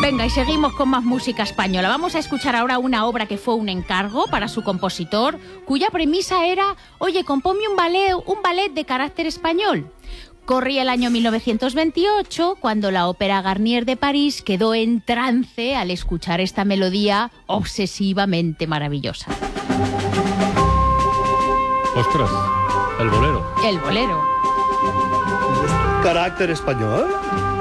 Venga, y seguimos con más música española. Vamos a escuchar ahora una obra que fue un encargo para su compositor, cuya premisa era, oye, compónme un ballet de carácter español. Corría el año 1928, cuando la Ópera Garnier de París quedó en trance al escuchar esta melodía obsesivamente maravillosa. ¡Ostras! El bolero. El bolero. ¿Carácter español?